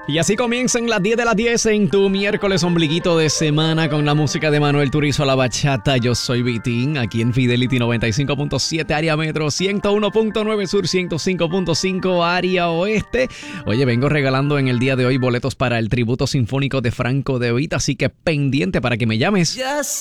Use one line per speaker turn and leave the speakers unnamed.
Y así comienzan las 10 de las 10 en tu miércoles ombliguito de semana con la música de Manuel Turizo, la bachata. Yo soy Vitín, aquí en Fidelity 95.7 área metro, 101.9 sur, 105.5 área oeste. Oye, vengo regalando en el día de hoy boletos para el tributo sinfónico de Franco de Vita, así que pendiente para que me llames.